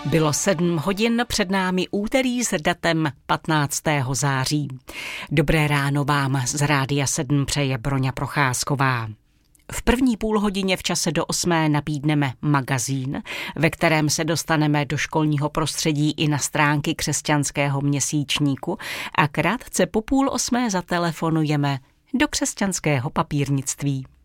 Bylo 7 hodin, před námi úterý s datem 15. září. Dobré ráno vám z Rádia 7 přeje Broňa Procházková. V první půlhodině v čase do 8 nabídneme magazín, ve kterém se dostaneme do školního prostředí i na stránky křesťanského měsíčníku a krátce po 7:30 zatelefonujeme do křesťanského papírnictví.